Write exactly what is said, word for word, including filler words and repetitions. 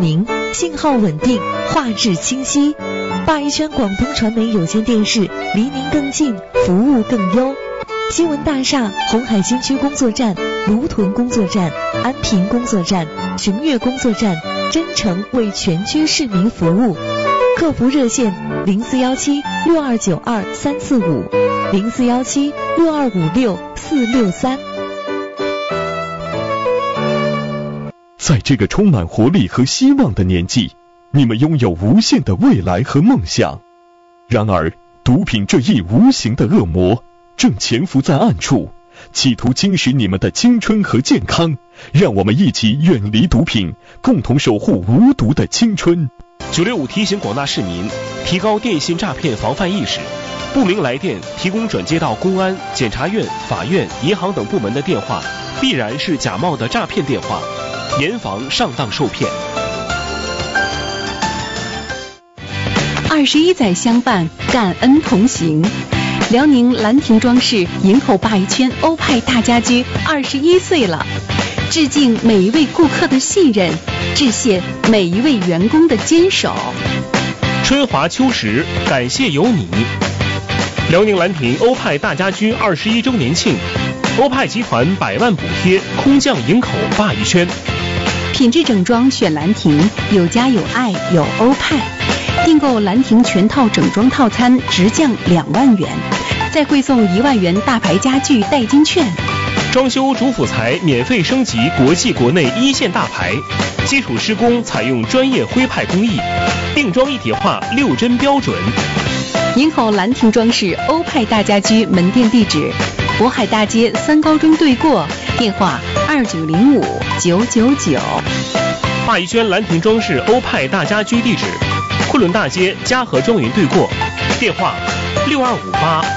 明，信号稳定，画质清晰。鲅鱼圈广东传媒有线电视离您更近，服务更优。新闻大厦红海新区工作站、芦屯工作站、安平工作站、雄越工作站，真诚为全区市民服务。客服热线零四幺七六二九二三四五，零四幺七六二五六四六三。 在这个充满活力和希望的年纪，你们拥有无限的未来和梦想。然而，毒品这一无形的恶魔正潜伏在暗处，企图侵蚀你们的青春和健康。让我们一起远离毒品，共同守护无毒的青春。 九六五提醒广大市民提高电信诈骗防范意识，不明来电提供转接到公安、检察院、法院、银行等部门的电话，必然是假冒的诈骗电话，严防上当受骗。 二十一载相伴，感恩同行。辽宁兰亭装饰营口鲅鱼圈欧派大家居二十一岁了，致敬每一位顾客的信任，致谢每一位员工的坚守。 春华秋实，感谢有你。辽宁兰亭欧派大家居二十一周年庆，欧派集团百万补贴空降营口鲅鱼圈。 品质整装选兰亭，有家有爱有欧派。订购兰亭全套整装套餐直降两万元，再馈送一万元大牌家具代金券。 装修主辅材免费升级国际国内一线大牌，基础施工采用专业徽派工艺，定装一体化六针标准。 营口兰亭装饰欧派大家居门店地址：渤海大街三高中对过，电话二九零五九九九。 鲅鱼圈兰亭装饰欧派大家居地址：昆仑大街嘉禾庄园对过，电话六二五八